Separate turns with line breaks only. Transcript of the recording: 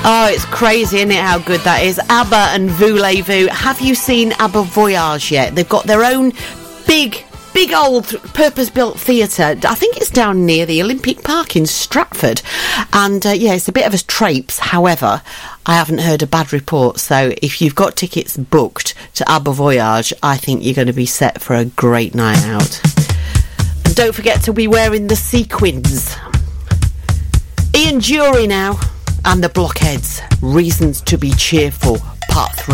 Oh, it's crazy, isn't it, how good that is? ABBA and Voulez-Vous. Have you seen ABBA Voyage yet? They've got their own big old purpose-built theatre. I think it's down near the Olympic Park in Stratford. And, it's a bit of a traipse. However, I haven't heard a bad report. So if you've got tickets booked to ABBA Voyage, I think you're going to be set for a great night out. And don't forget to be wearing the sequins. Ian Dury now. And the Blockheads, Reasons to be Cheerful, Part 3.